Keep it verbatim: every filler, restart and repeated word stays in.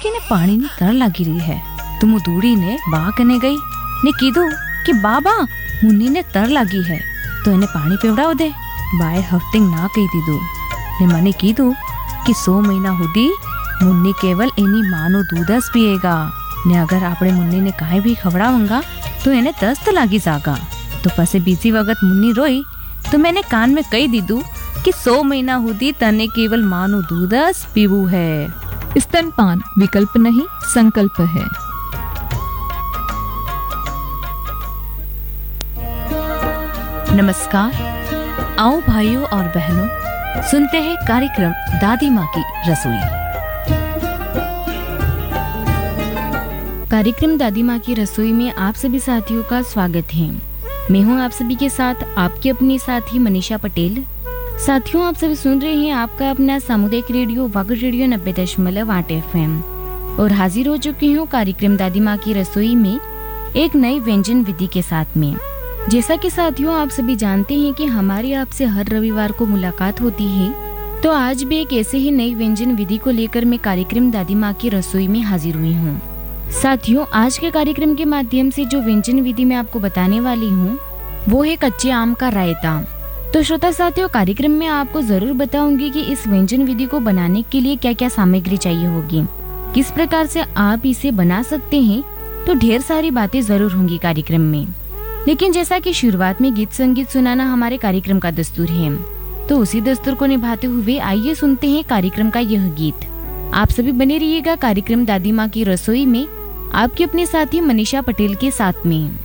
कि ने पानी ની તર લાગી રહી હે તો હું દોડીને બા કને ગઈ ને કીધું કે બાબા મુન્નીને તર લાગી હે તો એને પાણી પીવડાવ દે. બાએ હફતિંગ ના કહી દીધું ને મને કીધું કે સો મહિના સુધી મુન્ની કેવલ એની માનું દૂધ જ પીએગા ને અગર આપણે મુન્નીને કાંઈ બી ખવડાવંગા તો એને તસ્ત લાગી જાગા. તો પછી બીજી વખત મુન્ની રોઈ તો મેં એને કાન में કહી દીધું कि सौ महीना हुदी तने केवल मानु दूध ज पीवू है. स्तनपान विकल्प नहीं संकल्प है. नमस्कार. आओ भाइयों और बहनों, सुनते हैं कार्यक्रम दादी माँ की रसोई. कार्यक्रम दादी माँ की रसोई में आप सभी साथियों का स्वागत है. मैं हूँ आप सभी के साथ आपकी अपनी साथी मनीषा पटेल. साथियों, आप सभी सुन रहे हैं आपका अपना सामुदायिक रेडियो वागड़ रेडियो नब्बे दशमलव आठ एफ एम और हाजिर हो चुकी हूँ कार्यक्रम दादी माँ की रसोई में एक नई व्यंजन विधि के साथ में. जैसा कि साथियों आप सभी जानते हैं कि हमारी आपसे हर रविवार को मुलाकात होती है, तो आज भी एक ऐसे ही नई व्यंजन विधि को लेकर मैं कार्यक्रम दादी माँ की रसोई में हाजिर हुई हूँ. साथियों, आज के कार्यक्रम के माध्यम से जो व्यंजन विधि मैं आपको बताने वाली हूँ वो है कच्चे आम का रायता. तो श्रोता साथियों, कार्यक्रम में आपको जरूर बताऊंगी कि इस व्यंजन विधि को बनाने के लिए क्या क्या सामग्री चाहिए होगी, किस प्रकार से आप इसे बना सकते हैं. तो ढेर सारी बातें जरूर होंगी कार्यक्रम में, लेकिन जैसा कि शुरुआत में गीत संगीत सुनाना हमारे कार्यक्रम का दस्तूर है, तो उसी दस्तूर को निभाते हुए आइए सुनते हैं कार्यक्रम का यह गीत. आप सभी बने रहिएगा कार्यक्रम दादी माँ की रसोई में आपकी अपने साथी मनीषा पटेल के साथ में.